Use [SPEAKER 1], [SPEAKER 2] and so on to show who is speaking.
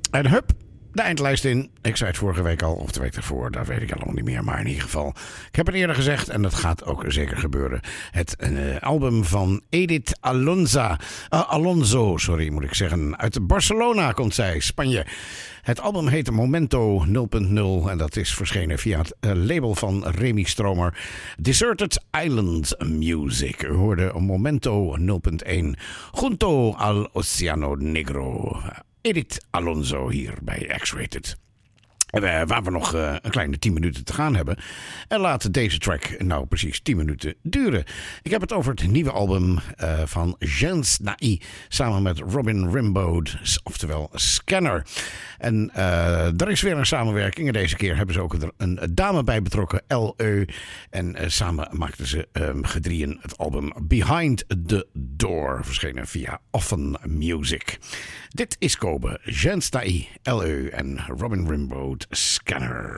[SPEAKER 1] En hup, de eindlijst in. Ik zei het vorige week al, of de week ervoor, dat weet ik allemaal niet meer. Maar in ieder geval, ik heb het eerder gezegd en dat gaat ook zeker gebeuren. Het album van Edith Alonso, moet ik zeggen. Uit Barcelona komt zij, Spanje. Het album heet Momento 0.0 en dat is verschenen via het label van Remy Stromer. Deserted Island Music. U hoorde Momento 0.1. Junto al Oceano Negro. Edith Alonso hier bij X-Rated. Waar we nog een kleine 10 minuten te gaan hebben. En laat deze track nou precies 10 minuten duren. Ik heb het over het nieuwe album van Jens Nai. Samen met Robin Rimbaud. Oftewel Scanner. En er is weer een samenwerking. En deze keer hebben ze ook er een dame bij betrokken. L.E. En samen maakten ze gedrieën het album Behind the Door. Verschenen via Often Music. Dit is Kobe, Jens Nai, L.E. en Robin Rimbaud. Scanner.